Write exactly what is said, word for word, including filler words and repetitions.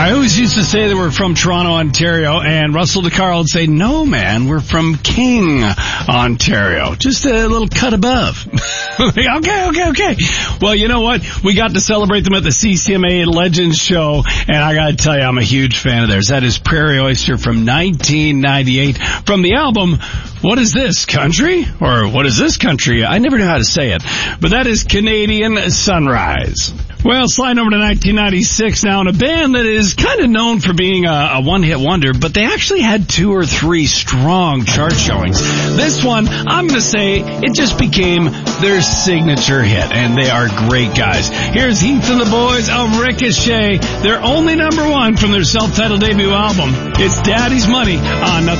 I always used to say that we're from Toronto, Ontario, and Russell DeCarl would say, no, man, we're from King, Ontario. Just a little cut above. okay, okay, okay. Well, you know what? We got to celebrate them at the C C M A Legends Show, and I got to tell you, I'm a huge fan of theirs. That is Prairie Oyster from nineteen ninety-eight. From the album, What Is This, Country? Or What Is This Country? I never knew how to say it. But that is Canadian Sunrise. Well, sliding over to nineteen ninety-six now, and a band that is kind of known for being a, a one-hit wonder, but they actually had two or three strong chart showings. This one, I'm going to say, it just became their signature hit, and they are great guys. Here's Heath and the Boys of Ricochet. They're only number one from their self-titled debut album. It's Daddy's Money on